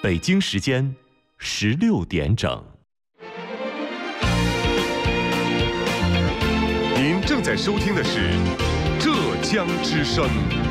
北京时间16点整。 您正在收听的是浙江之声。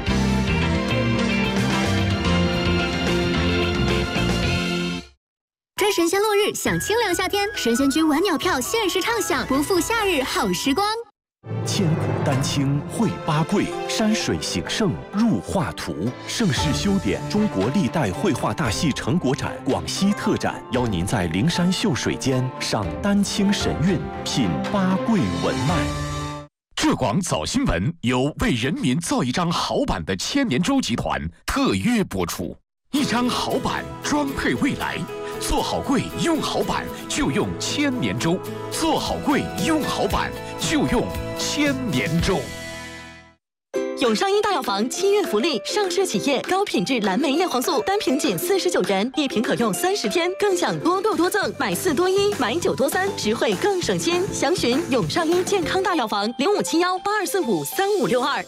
追神仙落日，享清凉夏天，神仙居晚鸟票限时畅享，不负夏日好时光。 千古丹青绘八桂，山水形胜入画图。盛世修典中国历代绘画大戏成果展广西特展，邀您在灵山秀水间赏丹青神韵，品八桂文脉。 浙广早新闻由为人民造一张好版的千年舟集团特约播出，一张好版装配未来。做好柜用好版就用千年舟，做好柜用好版就用千年舟。 永上医大药房7月福利，上市企业高品质蓝莓叶黄素单瓶仅49元，一瓶可用30天，更享多购多赠，买4多1，买9多3，实惠更省心。详询永上医健康大药房057182453562。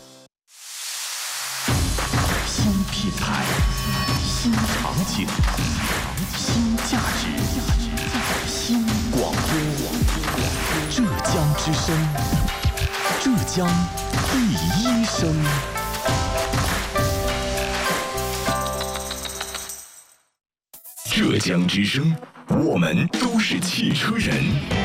新品牌，新场景，新价值，新广播。浙江之声，浙江第一声。 浙江之声，我们都是汽车人。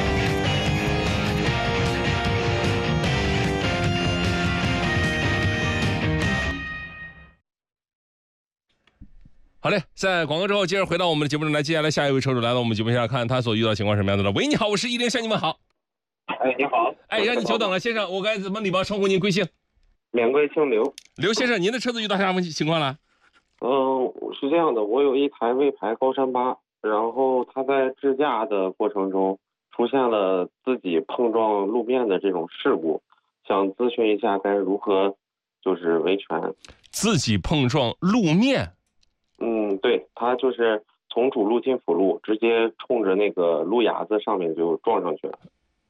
好嘞，在广告之后，接着回到我们的节目中来。接下来下一位车主来到我们节目下，看他所遇到情况什么样的。喂，你好，我是依林，向你们好。 哎，你好。 哎，让你久等了，先生，我该怎么礼貌称呼您？贵姓？ 免贵姓刘。 刘先生，您的车子遇到啥情况了？ 是这样的，我有一台魏牌高山8，然后它在自驾的过程中出现了自己碰撞路面的这种事故，想咨询一下该如何就是维权。 自己碰撞路面？ 对，它就是从主路进辅路，直接冲着那个路牙子上面就撞上去了。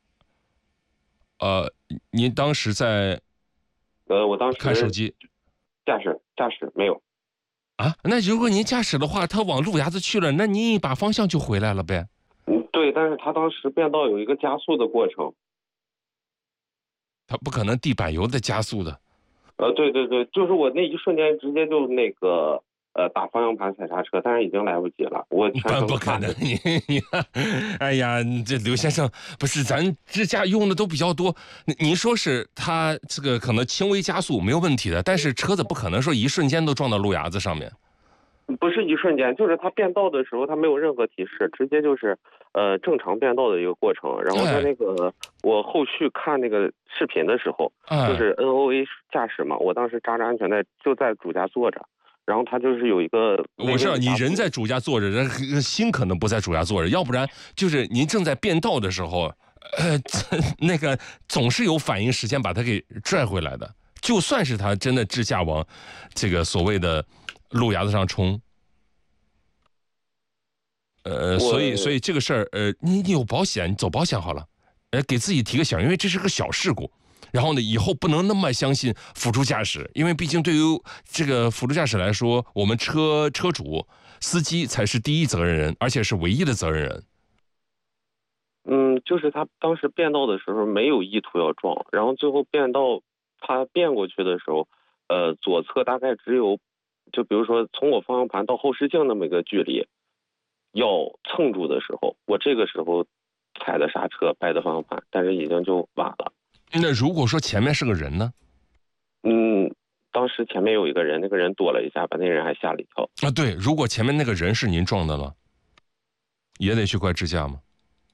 您当时在？ 我当时看手机。 驾驶没有。 啊，那如果您驾驶的话，他往路牙子去了，那您一把方向就回来了呗。 对，但是他当时变道有一个加速的过程。 他不可能地板油的加速的。 对，就是我那一瞬间直接就那个打方向盘踩刹车，但是已经来不及了。我全程不可能，你哎呀，这刘先生不是咱自驾用的都比较多，您说是他这个可能轻微加速没有问题的，但是车子不可能说一瞬间都撞到路牙子上面。 不是一瞬间，就是他变道的时候他没有任何提示，直接就是正常变道的一个过程。然后在那个我后续看那个视频的时候，就是 NOA 驾驶嘛，我当时扎着安全带就在主驾坐着。然后他就是有一个， 我知道你人在主驾坐着，人心可能不在主驾坐着，要不然就是您正在变道的时候，那个总是有反应时间把他给拽回来的。就算是他真的自驾往这个所谓的路牙子上冲，所以这个事儿，你有保险，你走保险好了，给自己提个醒，因为这是个小事故。然后呢，以后不能那么相信辅助驾驶，因为毕竟对于这个辅助驾驶来说，我们车主、司机才是第一责任人，而且是唯一的责任人。 就是他当时变道的时候没有意图要撞，然后最后变道，他变过去的时候，左侧大概只有，就比如说从我方向盘到后视镜那么一个距离，要蹭住的时候，我这个时候踩的刹车，掰的方向盘，但是已经就晚了。 那如果说前面是个人呢？ 当时前面有一个人，那个人躲了一下，把那人还吓了一跳。 啊，对，如果前面那个人是您撞的了，也得去怪支架吗？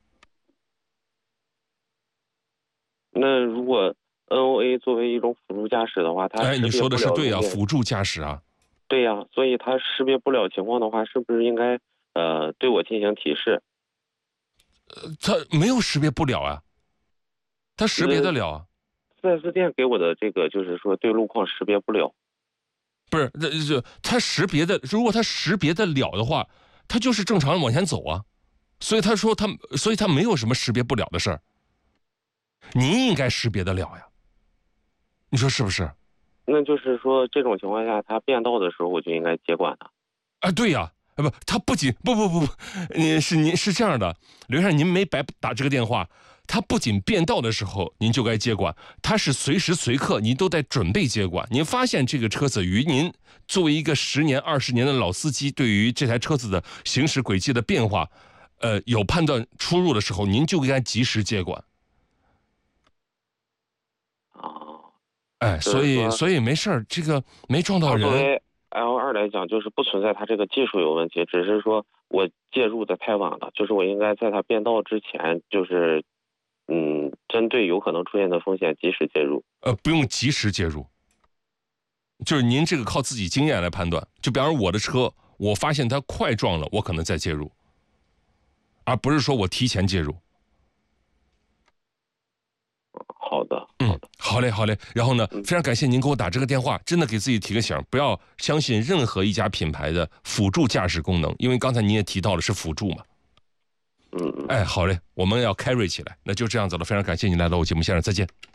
那如果 NOA 作为一种辅助驾驶的话，它你说的是对啊，辅助驾驶啊。 对呀，所以它识别不了情况的话，是不是应该对我进行提示？ 它没有识别不了啊。他识别得了啊 ？4S店给我的这个就是说对路况识别不了。 不是，他识别的，如果他识别得了的话，他就是正常往前走啊。所以他说所以他没有什么识别不了的事儿。您应该识别得了呀，你说是不是？ 那就是说这种情况下，他变道的时候我就应该接管他。 啊，对呀， 不，他不仅不，您是这样的，刘先生，您没白打这个电话。他不仅变道的时候您就该接管，他是随时随刻您都在准备接管。您发现这个车子与您作为一个10年、20年的老司机，对于这台车子的行驶轨迹的变化，有判断出入的时候，您就应该及时接管。哎，所以没事儿，这个没撞到人。 作为 L2 来讲，就是不存在它这个技术有问题，只是说我介入的太晚了，就是我应该在它变道之前，就是针对有可能出现的风险及时介入。 不用及时介入，就是您这个靠自己经验来判断。就比方说我的车，我发现它快撞了，我可能再介入，而不是说我提前介入。 好的， 好嘞。然后呢，非常感谢您给我打这个电话，真的给自己提个醒，不要相信任何一家品牌的辅助驾驶功能，因为刚才您也提到了是辅助嘛。哎，好嘞，我们要 carry 起来，那就这样子了。非常感谢您来到我节目现场，再见。